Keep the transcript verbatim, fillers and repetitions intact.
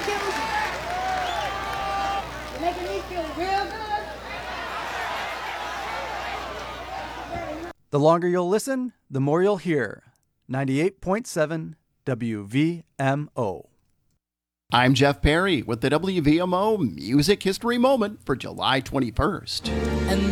you? You're making me feel real good. The longer you'll listen, the more you'll hear. ninety-eight point seven W V M O. I'm Jeff Perry with the W V M O Music History Moment for July twenty-first.